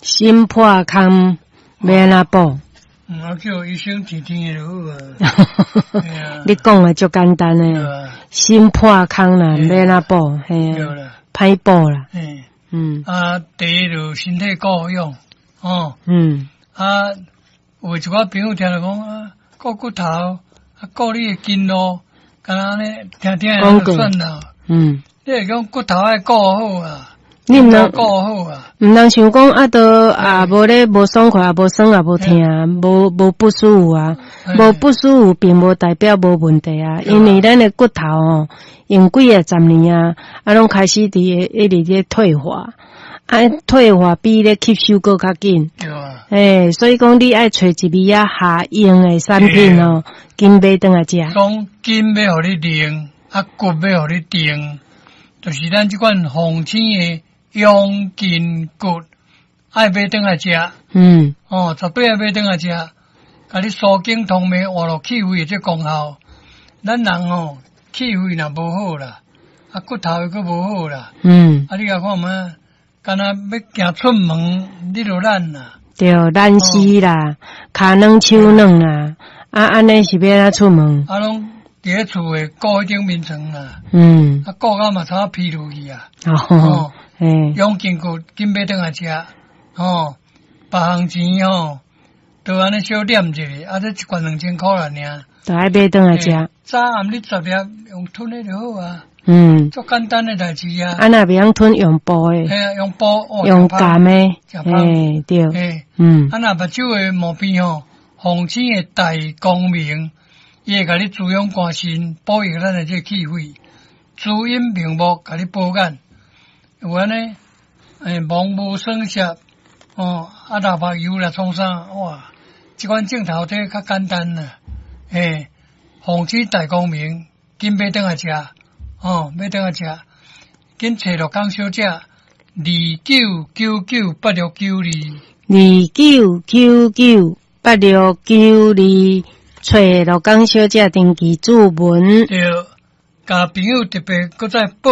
心破空要哪补？ 叫医生天天就好啊。 你讲的足简单诶，心破空啦，要哪补？嘿啊，歹补啦。 第一就身体保养哦。有一寡朋友听着讲顾骨头，顾你的筋咯，干那呢？听听算啦。你会讲骨头爱顾好啊。你毋能顾好啊， 毋通想讲无咧无爽快，无酸无疼，无不舒服啊，无不舒服并无代表无问题啊，因为咱的骨头哦，用几啊十年啊，拢开始一直咧退化，退化比咧吸收搁较紧，所以讲你爱找一味下用的产品哦，筋买转来食。 讲筋要互你练，骨要互你定，就是咱即款红青的。养筋骨，爱买转来食。绝对爱买转来食。甲你疏筋通脉，活络气血这功效。咱人气血若无好啦，骨头又搁无好啦。你甲看嘛，敢若要行出门，你就懒啦。 对，懒死啦，骹软手软啦，安尼是要哪出门？ 拢伫咧厝诶，顾迄顶面床啦。顾到嘛差疲劳去啊。养筋骨，紧买转来食，别项钱都安尼小念一下，这一罐2000块啦尔。 都爱买转来食。 早暗你10粒用吞的就好啊。足简单的代志啊。 若袂用吞用煲的。 用煲用咸的。对。 若目睭的毛病红青的大光明，伊会甲你滋养肝肾，保养咱的这气血，滋阴明目，甲你保眼。有安尼，毛无生涩，头发油啦创啥？哇，即款镜头这较简单啦，红旗大光明，紧买转来食，买转来食，紧找乐康小姐 299982，299982，找乐康小姐登记注文。 对，甲朋友特别搁再报。